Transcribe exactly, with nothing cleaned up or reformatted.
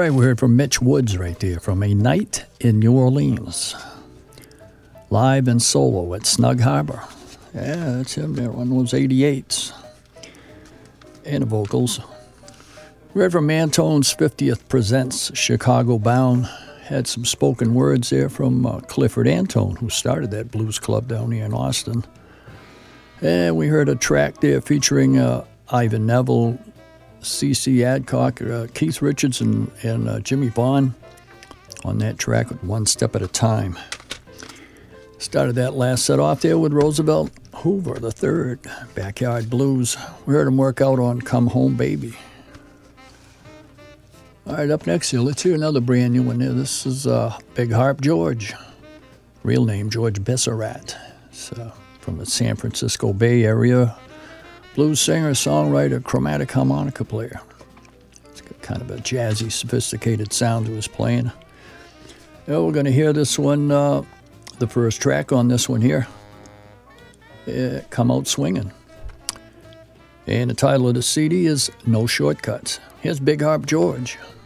right, we heard from Mitch Woods right there from A Night in New Orleans. Live and solo at Snug Harbor. Yeah, that's him there, one of those eighty-eights. And the vocals. We heard from Mantone's fiftieth Presents Chicago Bound. Had some spoken words there from uh, Clifford Antone, who started that blues club down here in Austin. And we heard a track there featuring uh, Ivan Neville, C C Adcock, uh, Keith Richards, and, and uh, Jimmy Bond on that track with One Step at a Time. Started that last set off there with Roosevelt Hoover the third, Backyard Blues. We heard him work out on Come Home Baby. All right, up next here, let's hear another brand new one there. This is uh, Big Harp George, real name George Besserat. It's uh, from the San Francisco Bay Area. Blues singer, songwriter, chromatic harmonica player. It's got kind of a jazzy, sophisticated sound to his playing. Yeah, we're going to hear this one, uh, the first track on this one here, uh, Come Out Swingin'. And the title of the C D is No Shortcuts. Here's Big Harp George.